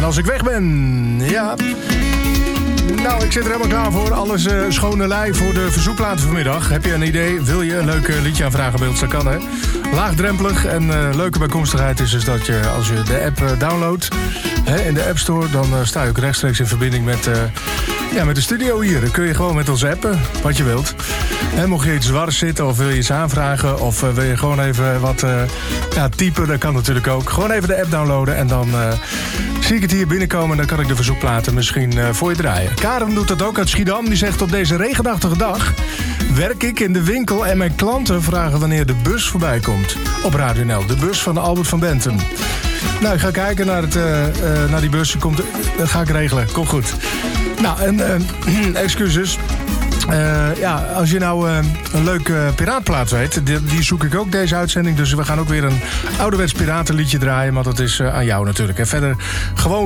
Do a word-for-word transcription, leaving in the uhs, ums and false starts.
En als ik weg ben, ja... Nou, ik zit er helemaal klaar voor. Alles uh, schone lei voor de verzoekplaten vanmiddag. Heb je een idee? Wil je een leuk liedje aanvragen bij ons? Dat kan, hè? Laagdrempelig en uh, leuke bijkomstigheid is dus dat je, als je de app uh, downloadt... Hè, in de App Store, dan uh, sta je ook rechtstreeks in verbinding met, uh, ja, met de studio hier. Dan kun je gewoon met ons appen, wat je wilt. En mocht je iets dwars zitten of wil je iets aanvragen... of uh, wil je gewoon even wat uh, ja, typen, dat kan natuurlijk ook. Gewoon even de app downloaden en dan uh, zie ik het hier binnenkomen... en dan kan ik de verzoekplaten misschien uh, voor je draaien. Karen doet dat ook uit Schiedam. Die zegt op deze regenachtige dag... werk ik in de winkel en mijn klanten vragen wanneer de bus voorbij komt. Op Radio N L, de bus van Albert van Bentum. Nou, ik ga kijken naar, het, uh, uh, naar die bus. Komt, uh, dat ga ik regelen. Komt goed. Nou, en uh, excuses. Uh, ja, als je nou uh, een leuk uh, piraatplaat weet... Die, die zoek ik ook deze uitzending. Dus we gaan ook weer een ouderwets piratenliedje draaien. Maar dat is uh, aan jou natuurlijk. En verder gewoon...